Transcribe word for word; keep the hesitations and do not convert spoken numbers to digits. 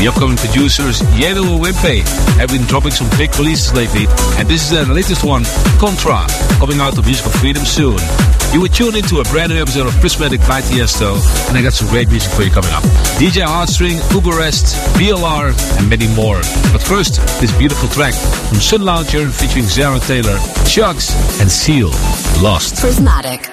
The upcoming producers Yelo Wimpe have been dropping some big releases lately, and this is their latest one, Contra, coming out of Musical Freedom soon. You will tune into a brand new episode of Prismatic by Tiesto, and I got some great music for you coming up. D J Heartstring, Uberest, B L R, and many more. But first, this beautiful track from Sun Lounger featuring Zara Taylor, Chugs, and Seal, Lost. Prismatic.